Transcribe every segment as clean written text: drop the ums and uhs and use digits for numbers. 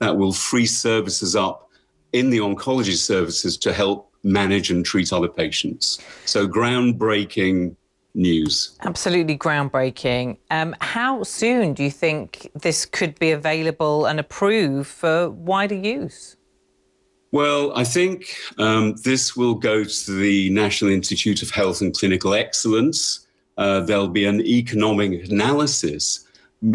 that will free services up in the oncology services to help manage and treat other patients. So groundbreaking news. Absolutely groundbreaking. How soon do you think this could be available and approved for wider use? Well, I think this will go to the National Institute of Health and Clinical Excellence. There'll be an economic analysis,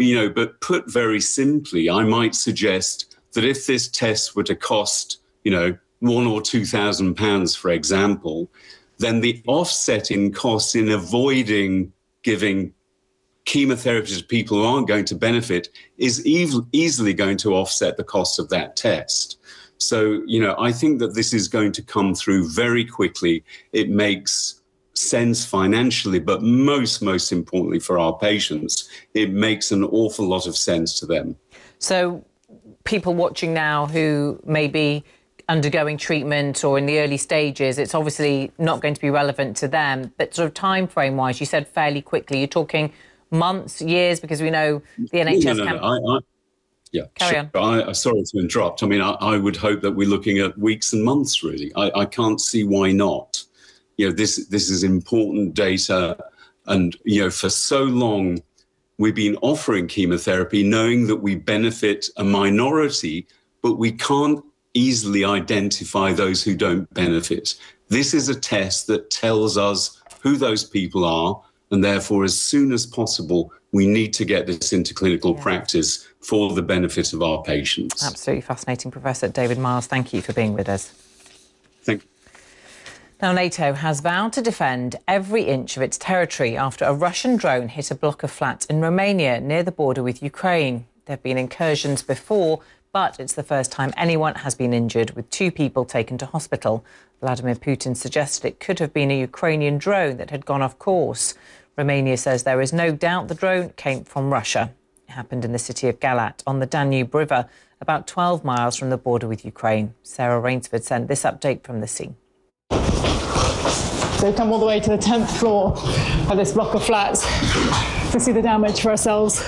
but put very simply, I might suggest that if this test were to cost, £1,000 or £2,000, for example, then the offset in costs in avoiding giving chemotherapy to people who aren't going to benefit is easily going to offset the cost of that test. So, I think that this is going to come through very quickly. It makes sense financially, but most importantly for our patients, it makes an awful lot of sense to them. So people watching now who may be undergoing treatment or in the early stages, it's obviously not going to be relevant to them. But sort of time frame wise, you said fairly quickly. You're talking months, years, because we know the NHS Carry on. Sorry to interrupt. I would hope that we're looking at weeks and months, really. I can't see why not. This is important data. And, for so long, we've been offering chemotherapy knowing that we benefit a minority, but we can't easily identify those who don't benefit. This is a test that tells us who those people are, and therefore, as soon as possible, we need to get this into clinical practice for the benefit of our patients. Absolutely fascinating. Professor David Miles, thank you for being with us. Thank you. Now, NATO has vowed to defend every inch of its territory after a Russian drone hit a block of flats in Romania near the border with Ukraine. There have been incursions before, but it's the first time anyone has been injured, with 2 people taken to hospital. Vladimir Putin suggested it could have been a Ukrainian drone that had gone off course. Romania says there is no doubt the drone came from Russia. It happened in the city of Galat on the Danube River, about 12 miles from the border with Ukraine. Sarah Rainsford sent this update from the scene. So we've come all the way to the 10th floor of this block of flats to see the damage for ourselves.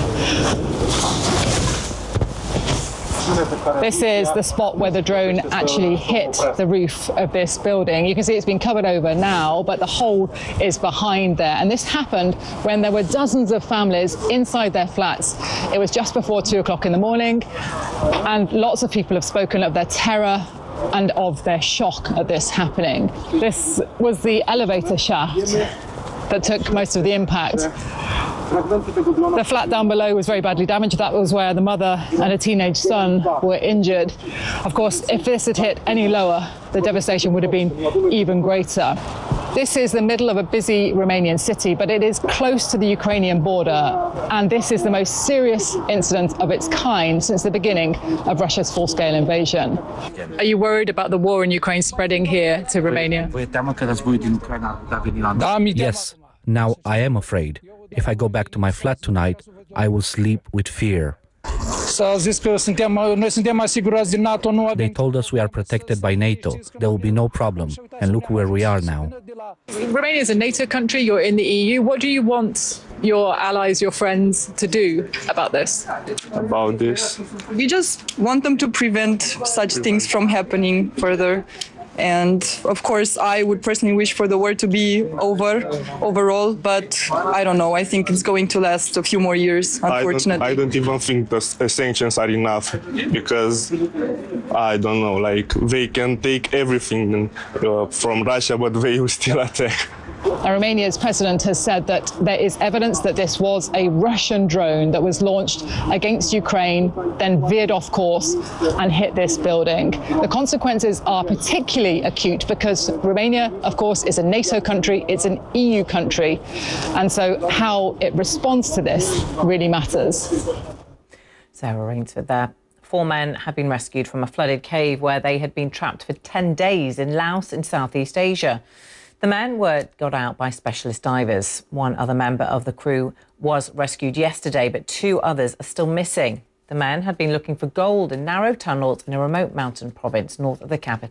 This is the spot where the drone actually hit the roof of this building. You can see it's been covered over now, but the hole is behind there. And this happened when there were dozens of families inside their flats. It was just before 2 o'clock in the morning, and lots of people have spoken of their terror and of their shock at this happening. This was the elevator shaft that took most of the impact. The flat down below was very badly damaged. That was where the mother and a teenage son were injured. Of course, if this had hit any lower, the devastation would have been even greater. This is the middle of a busy Romanian city, but it is close to the Ukrainian border, and this is the most serious incident of its kind since the beginning of Russia's full-scale invasion. Are you worried about the war in Ukraine spreading here to Romania? Yes, now I am afraid. If I go back to my flat tonight, I will sleep with fear. They told us we are protected by NATO. There will be no problem. And look where we are now. Romania is a NATO country. You're in the EU. What do you want your allies, your friends, to do about this? We just want them to prevent such things from happening further. And of course, I would personally wish for the war to be over overall, but I don't know. I think it's going to last a few more years, unfortunately. I don't even think the sanctions are enough, because I don't know, they can take everything from Russia, but they will still attack. Romania's president has said that there is evidence that this was a Russian drone that was launched against Ukraine, then veered off course and hit this building. The consequences are particularly acute because Romania, of course, is a NATO country, it's an EU country, and so how it responds to this really matters. Sarah Rainsford there. 4 men have been rescued from a flooded cave where they had been trapped for 10 days in Laos in Southeast Asia. The men were got out by specialist divers. 1 other member of the crew was rescued yesterday, but 2 others are still missing. The men had been looking for gold in narrow tunnels in a remote mountain province north of the capital.